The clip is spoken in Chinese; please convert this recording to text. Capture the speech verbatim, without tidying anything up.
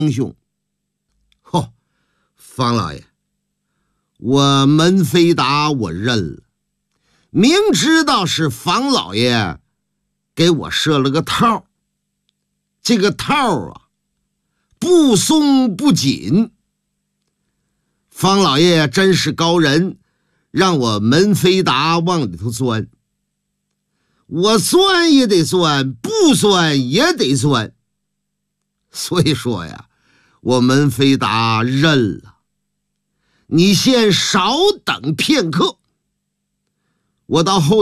兄。吼，方老爷，我门飞达我认了，明知道是方老爷给我设了个套，这个套啊不松不紧。方老爷真是高人，让我门飞达往里头钻，我钻也得钻，不钻也得钻。所以说呀，我门飞达认了。你先少等片刻，我到后